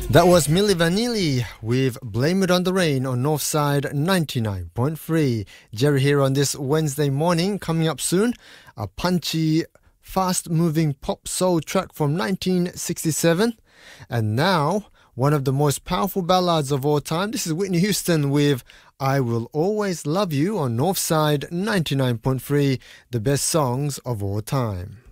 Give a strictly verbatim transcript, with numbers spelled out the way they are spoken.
That was Milli Vanilli with Blame It on the Rain on Northside ninety-nine point three. Jerry here on this Wednesday morning. Coming up soon, a punchy, fast-moving pop soul track from nineteen sixty-seven. And now, one of the most powerful ballads of all time. This is Whitney Houston with I Will Always Love You on Northside ninety-nine point three, the best songs of all time.